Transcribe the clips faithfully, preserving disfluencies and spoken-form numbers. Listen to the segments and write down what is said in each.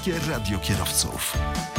Polskie Radio Kierowców.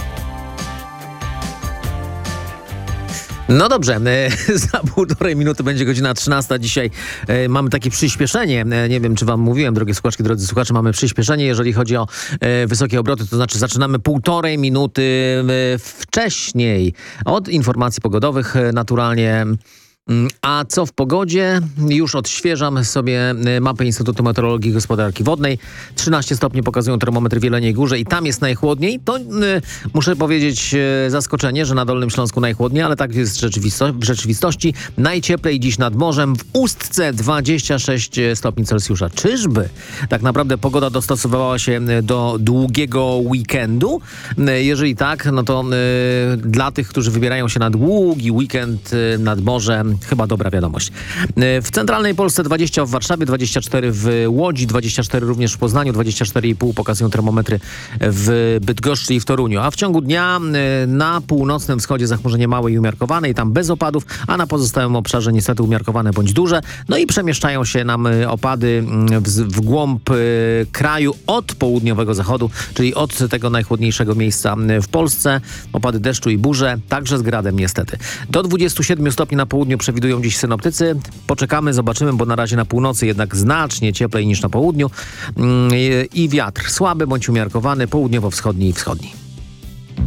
No dobrze, za półtorej minuty będzie godzina trzynasta. Dzisiaj e, mamy takie przyspieszenie. E, nie wiem, czy wam mówiłem, drogie słuchaczki, drodzy słuchacze, mamy przyspieszenie, jeżeli chodzi o e, wysokie obroty, to znaczy zaczynamy półtorej minuty e, wcześniej od informacji pogodowych e, naturalnie. A co w pogodzie? Już odświeżam sobie mapę Instytutu Meteorologii i Gospodarki Wodnej. trzynaście stopni pokazują termometry w Jeleniej Górze i tam jest najchłodniej. To y, muszę powiedzieć y, zaskoczenie, że na Dolnym Śląsku najchłodniej, ale tak jest rzeczywisto- w rzeczywistości. Najcieplej dziś nad morzem, w Ustce dwadzieścia sześć stopni Celsjusza. Czyżby tak naprawdę pogoda dostosowała się do długiego weekendu? Y, jeżeli tak, no to y, dla tych, którzy wybierają się na długi weekend y, nad morzem, chyba dobra wiadomość. W centralnej Polsce dwadzieścia w Warszawie, dwadzieścia cztery w Łodzi, dwadzieścia cztery również w Poznaniu, dwadzieścia cztery i pół pokazują termometry w Bydgoszczy i w Toruniu. A w ciągu dnia na północnym wschodzie zachmurzenie małe i umiarkowane i tam bez opadów, a na pozostałym obszarze niestety umiarkowane bądź duże. No i przemieszczają się nam opady w, w głąb kraju od południowego zachodu, czyli od tego najchłodniejszego miejsca w Polsce. Opady deszczu i burze, także z gradem niestety. Do dwudziestu siedmiu stopni na południu przewidują dziś synoptycy. Poczekamy, zobaczymy, bo na razie na północy jednak znacznie cieplej niż na południu. I wiatr słaby bądź umiarkowany, południowo-wschodni i wschodni.